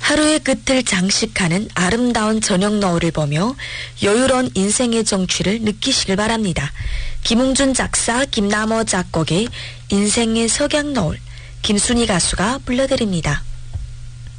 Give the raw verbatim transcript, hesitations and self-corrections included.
하루의 끝을 장식하는 아름다운 저녁 노을을 보며 여유로운 인생의 정취를 느끼시길 바랍니다. 김웅준 작사, 김남호 작곡의 인생의 석양 노을, 김순희 가수가 불러드립니다.